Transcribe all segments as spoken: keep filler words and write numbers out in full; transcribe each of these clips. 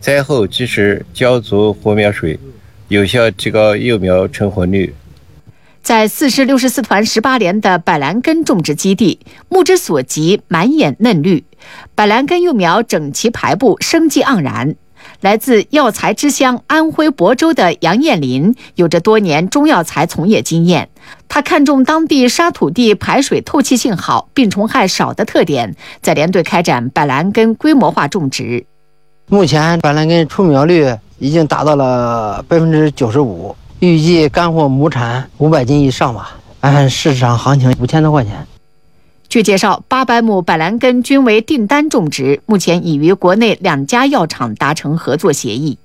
灾后及时浇足活苗水，有效提高幼苗成活率。 在四市六十四团十八连的板蓝根种植基地，目之所及满眼嫩绿，板蓝根幼苗整齐排布，生机盎然。来自药材之乡安徽亳州的杨艳林有着多年中药材从业经验，他看中当地沙土地排水透气性好、病虫害少的特点，在连队开展板蓝根规模化种植。 目前板蓝根出苗率已经达到了百分之九十五，预计干货亩产五百斤以上吧，按市场行情五千多块钱。 据介绍，八百亩板蓝根均为订单种植，目前已与国内两家药厂达成合作协议。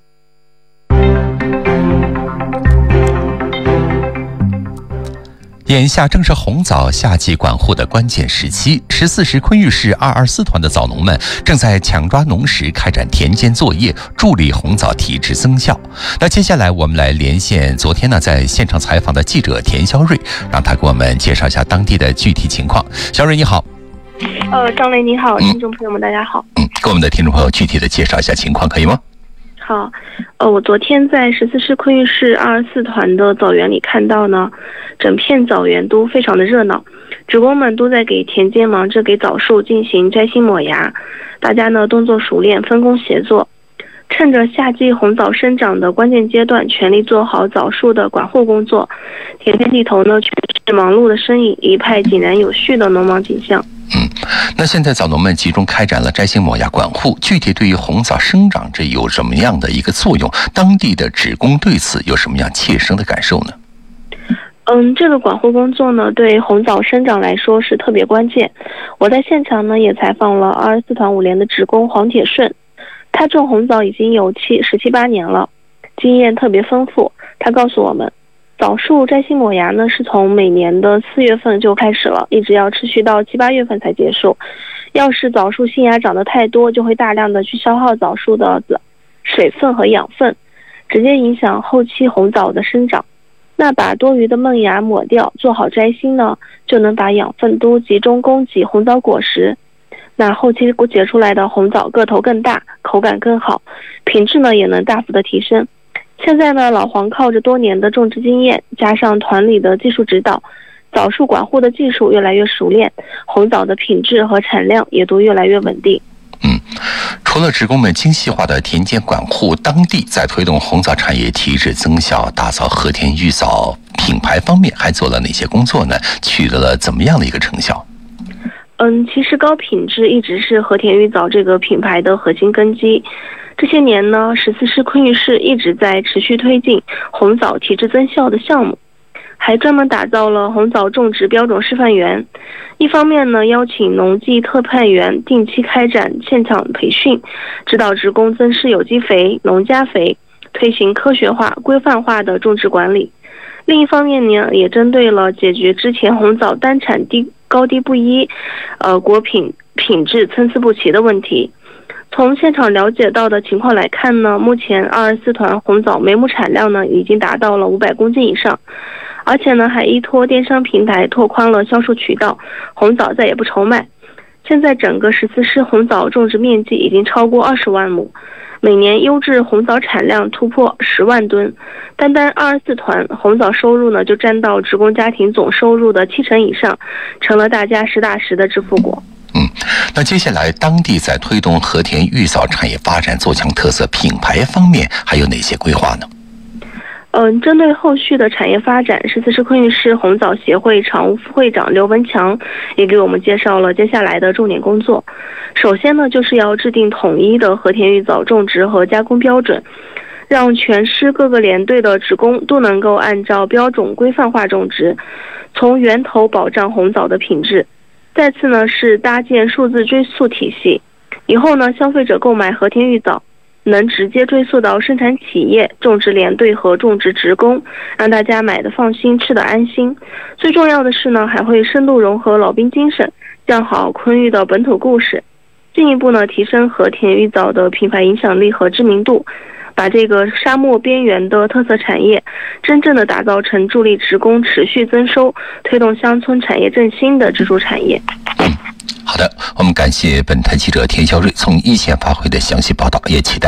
眼下正是红枣夏季管护的关键时期，十四市昆玉市二二四团的枣农们正在抢抓农时开展田间作业，助力红枣体质增效。那接下来我们来连线昨天呢在现场采访的记者田肖瑞，让他给我们介绍一下当地的具体情况。肖瑞你好。 呃，张雷你好，听众朋友们大家好。 嗯，给我们的听众朋友具体的介绍一下情况，可以吗？ 好，呃，我昨天在十四市昆玉市二二四团的枣园里看到呢，整片枣园都非常的热闹，职工们都在给田间忙着给枣树进行摘心抹芽，大家呢动作熟练，分工协作，趁着夏季红枣生长的关键阶段，全力做好枣树的管护工作。田间地头呢全是忙碌的身影，一派井然有序的农忙景象。 嗯，那现在枣农们集中开展了摘心抹芽管护，具体对于红枣生长这有什么样的一个作用？当地的职工对此有什么样切身的感受呢？ 嗯，这个管护工作呢，对红枣生长来说是特别关键。我在现场呢也采访了二十四团五连的职工黄铁顺，他种红枣已经有七十七八年了，经验特别丰富。他告诉我们，枣树摘心抹芽呢是从每年的四月份就开始了，一直要持续到七八月份才结束。要是枣树新芽长得太多，就会大量的去消耗枣树的水分和养分，直接影响后期红枣的生长。那把多余的嫩芽抹掉，做好摘心呢，就能把养分都集中供给红枣果实。那后期结出来的红枣个头更大，口感更好，品质呢也能大幅的提升。现在呢，老黄靠着多年的种植经验，加上团里的技术指导，枣树管护的技术越来越熟练，红枣的品质和产量也都越来越稳定。 嗯，除了职工们精细化的田间管护，当地在推动红枣产业提质增效、打造和田玉枣品牌方面还做了哪些工作呢？取得了怎么样的一个成效？ 嗯，其实高品质一直是和田玉枣这个品牌的核心根基。这些年呢，十四市昆玉市一直在持续推进红枣体质增效的项目，还专门打造了红枣种植标准示范园。一方面呢，邀请农技特派员定期开展现场培训，指导职工增施有机肥、农家肥，推行科学化、规范化的种植管理。另一方面呢，也针对了解决之前红枣单产低高低不一，呃，果品品质参差不齐的问题。从现场了解到的情况来看呢，目前二二四团红枣每亩产量呢已经达到了五百公斤以上，而且呢还依托电商平台拓宽了销售渠道，红枣再也不愁卖。现在整个十四市红枣种植面积已经超过二十万亩，每年优质红枣产量突破十万吨，单单二二四团红枣收入呢就占到职工家庭总收入的七成以上，成了大家实打实的致富果。 嗯，那接下来当地在推动和田玉枣产业发展、做强特色品牌方面还有哪些规划呢？ 嗯，针对后续的产业发展，十四市昆玉市红枣协会常务副会长刘文强也给我们介绍了接下来的重点工作。首先呢，就是要制定统一的和田玉枣种植和加工标准，让全市各个连队的职工都能够按照标准规范化种植，从源头保障红枣的品质。再次呢是搭建数字追溯体系，以后呢消费者购买和田玉枣能直接追溯到生产企业、种植连队和种植职工，让大家买的放心，吃的安心。最重要的是呢，还会深度融合老兵精神，讲好昆玉的本土故事，进一步呢提升和田玉枣的品牌影响力和知名度，把这个沙漠边缘的特色产业真正的打造成助力职工持续增收、推动乡村产业振兴的支柱产业。 好的，我们感谢本台记者田肖瑞从一线发回的详细报道，也期待